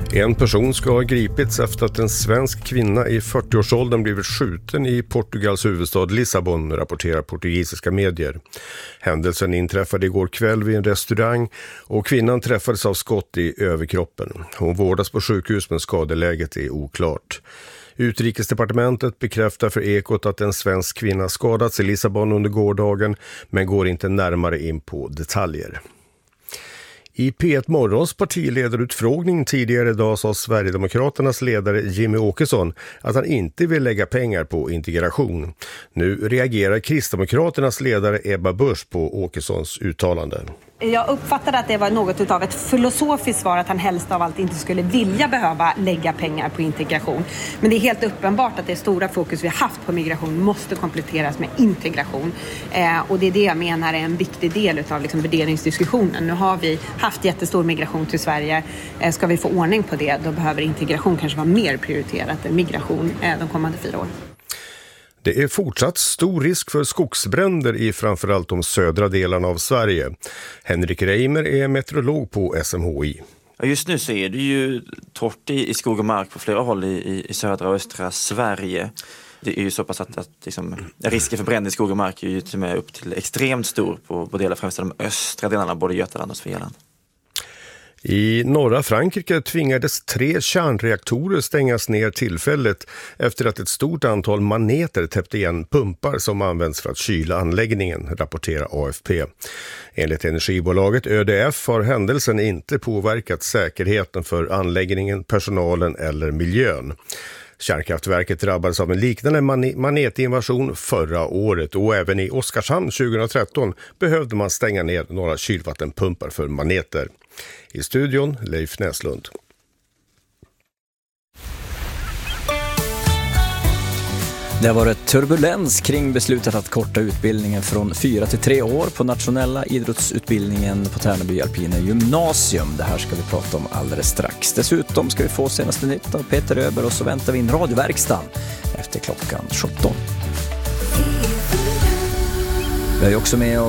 En person ska ha gripits efter att en svensk kvinna i 40-årsåldern blivit skjuten i Portugals huvudstad Lissabon, rapporterar portugisiska medier. Händelsen inträffade igår kväll vid en restaurang och kvinnan träffades av skott i överkroppen. Hon vårdas på sjukhus men skadeläget är oklart. Utrikesdepartementet bekräftar för Ekot att en svensk kvinna skadats i Lissabon under gårdagen men går inte närmare in på detaljer. I P1 Morgons partiledarutfrågning tidigare idag sa Sverigedemokraternas ledare Jimmy Åkesson att han inte vill lägga pengar på integration. Nu reagerar Kristdemokraternas ledare Ebba Busch på Åkessons uttalande. Jag uppfattade att det var något av ett filosofiskt svar att han helst av allt inte skulle vilja behöva lägga pengar på integration. Men det är helt uppenbart att det stora fokus vi har haft på migration måste kompletteras med integration. Och det är det jag menar är en viktig del av värderingsdiskussionen. Nu har vi haft jättestor migration till Sverige. Ska vi få ordning på det, då behöver integration kanske vara mer prioriterat än migration de kommande 4 år. Det är fortsatt stor risk för skogsbränder i framförallt de södra delarna av Sverige. Henrik Reimer är meteorolog på SMHI. Just nu så är det ju torrt i skog och mark på flera håll i södra och östra Sverige. Det är ju så pass att risken för bränder i skog och mark är ju till och med upp till extremt stor på delar, främst de östra delarna, både Götaland och Svealand. I norra Frankrike tvingades 3 kärnreaktorer stängas ner tillfälligt efter att ett stort antal maneter täppte igen pumpar som används för att kyla anläggningen, rapporterar AFP. Enligt energibolaget ÖDF har händelsen inte påverkat säkerheten för anläggningen, personalen eller miljön. Kärnkraftverket drabbades av en liknande manetinvasion förra året och även i Oskarshamn 2013 behövde man stänga ner några kylvattenpumpar för maneter. I studion Leif Näslund. Det har varit turbulens kring beslutet att korta utbildningen från 4 till 3 år på nationella idrottsutbildningen på Tärnaby Alpina Gymnasium. Det här ska vi prata om alldeles strax. Dessutom ska vi få senaste nytt av Peter Öber och så väntar vi in radioverkstan efter klockan 17. Vi är också med